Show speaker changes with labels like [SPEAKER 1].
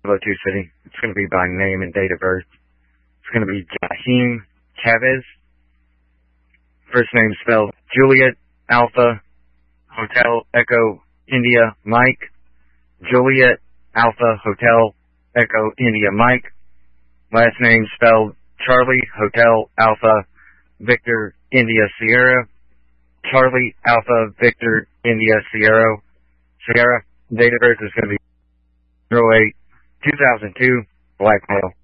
[SPEAKER 1] Two City. It's going to be by name and date of birth. It's going to be Jaheim Chavez. First name spelled Juliet Alpha Hotel Echo India Mike. Juliet Alpha Hotel Echo India Mike. Last name spelled Charlie Hotel Alpha Victor India Sierra. Charlie Alpha Victor India Sierra. Date of birth is going to be 08-2002, black male.